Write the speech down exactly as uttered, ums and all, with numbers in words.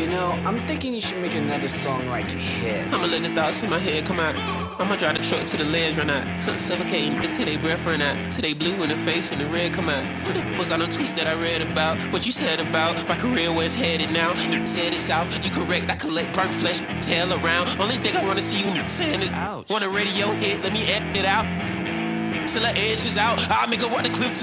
You know, I'm thinking you should make another song like hit. I'ma let the thoughts in my head come out. I'ma drive the truck to the ledge, run out. Suffocating just till they breath run out. Till they blue in the face and the red come out. What the f- was on the tweets that I read about? What you said about my career, where it's headed now? You said it's out, you correct, I collect burnt flesh, tail around. Only thing I wanna see you saying is, ouch. Want a radio hit, let me edit it out. Till the edge is out, I'll make her walk the cliff to